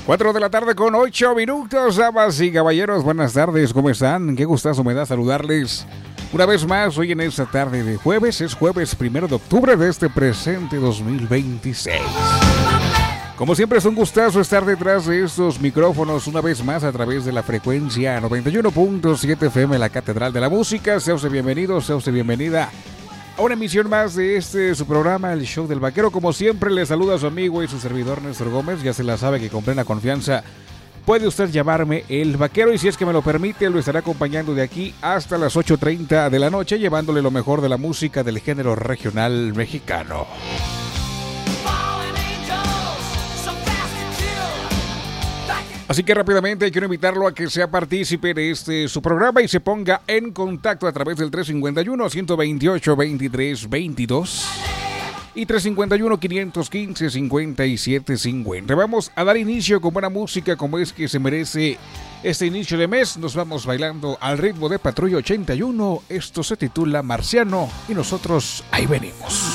4 de la tarde con 8 minutos, damas y caballeros, buenas tardes, ¿cómo están? Qué gustazo me da saludarles una vez más hoy en esta tarde de jueves. Es jueves 1 de octubre de este presente 2026. Como siempre es un gustazo estar detrás de estos micrófonos una vez más a través de la frecuencia 91.7 FM, la Catedral de la Música. Sea usted bienvenido, sea usted bienvenida a una emisión más de su programa, el Show del Vaquero. Como siempre, le saluda a su amigo y su servidor Néstor Gómez. Ya se la sabe que con plena confianza puede usted llamarme el Vaquero, y si es que me lo permite, lo estaré acompañando de aquí hasta las 8:30 de la noche, llevándole lo mejor de la música del género regional mexicano. Así que rápidamente quiero invitarlo a que sea partícipe de su programa y se ponga en contacto a través del 351-128-2322 y 351-515-5750. Vamos a dar inicio con buena música, como es que se merece este inicio de mes. Nos vamos bailando al ritmo de Patrulla 81. Esto se titula Marciano y nosotros ahí venimos.